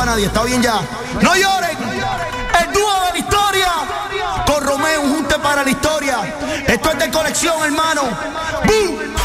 para nadie, está bien ya. No lloren. El dúo de la historia. Con Romeo, un junte para la historia. Esto es de colección, hermano. ¡Bum!